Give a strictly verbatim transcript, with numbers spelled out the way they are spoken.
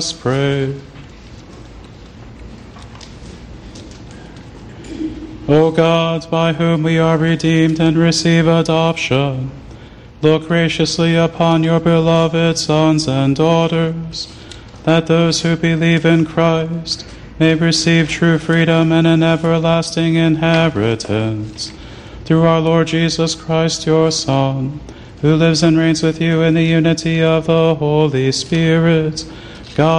Let's pray. O God, by whom we are redeemed and receive adoption, look graciously upon your beloved sons and daughters, that those who believe in Christ may receive true freedom and an everlasting inheritance. Through our Lord Jesus Christ, your Son, who lives and reigns with you in the unity of the Holy Spirit,